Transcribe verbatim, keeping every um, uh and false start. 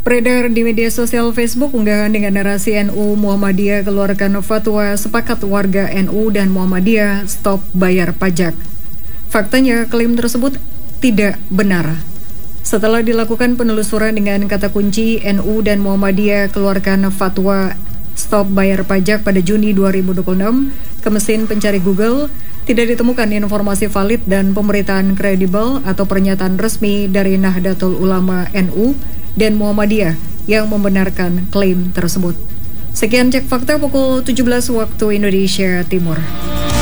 Beredar di media sosial Facebook unggahan dengan narasi N U Muhammadiyah keluarkan fatwa sepakat warga N U dan Muhammadiyah stop bayar pajak. Faktanya klaim tersebut tidak benar. Setelah dilakukan penelusuran dengan kata kunci N U dan Muhammadiyah keluarkan fatwa stop bayar pajak pada Juni dua ribu dua puluh enam ke mesin pencari Google, tidak ditemukan informasi valid dan pemberitaan kredibel atau pernyataan resmi dari Nahdlatul Ulama N U dan Muhammadiyah yang membenarkan klaim tersebut. Sekian Cek Fakta pukul tujuh belas waktu Indonesia Timur.